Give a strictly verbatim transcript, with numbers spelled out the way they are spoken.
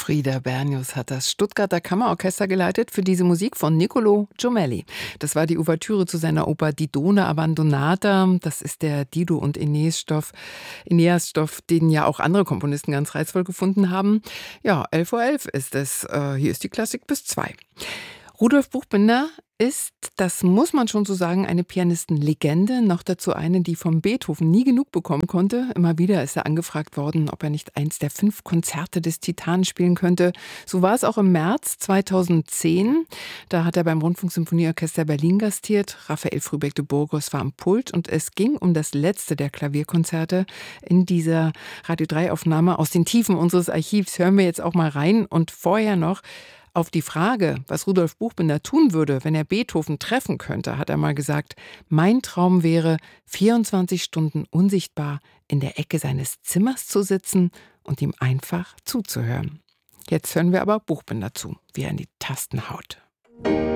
Frieder Bernius hat das Stuttgarter Kammerorchester geleitet für diese Musik von Niccolò Jommelli. Das war die Ouvertüre zu seiner Oper Didone Abbandonata. Das ist der Dido- und Aeneas-Stoff, Aeneas-Stoff, den ja auch andere Komponisten ganz reizvoll gefunden haben. Ja, elf Uhr elf ist es. Äh, hier ist die Klassik bis zwei. Rudolf Buchbinder ist, das muss man schon so sagen, eine Pianistenlegende. Noch dazu eine, die vom Beethoven nie genug bekommen konnte. Immer wieder ist er angefragt worden, ob er nicht eins der fünf Konzerte des Titanen spielen könnte. So war es auch im März zweitausendzehn. Da hat er beim Rundfunksymphonieorchester Berlin gastiert. Raphael Frühbeck de Burgos war am Pult und es ging um das letzte der Klavierkonzerte in dieser Radio drei Aufnahme aus den Tiefen unseres Archivs. Hören wir jetzt auch mal rein und vorher noch auf die Frage, was Rudolf Buchbinder tun würde, wenn er Beethoven treffen könnte, hat er mal gesagt, mein Traum wäre, vierundzwanzig Stunden unsichtbar in der Ecke seines Zimmers zu sitzen und ihm einfach zuzuhören. Jetzt hören wir aber Buchbinder zu, wie er in die Tasten haut.